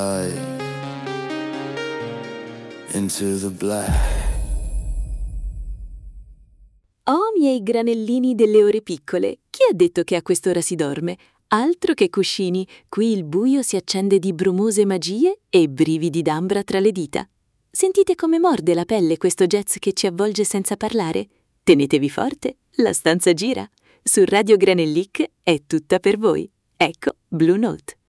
Into the black. Oh, miei granellini delle ore piccole, chi ha detto che a quest'ora si dorme? Altro che cuscini, qui il buio si accende di brumose magie e brividi d'ambra tra le dita. Sentite come morde la pelle questo jazz che ci avvolge senza parlare? Tenetevi forte, la stanza gira. Su Radio Granellic è tutta per voi. Ecco Blue Note.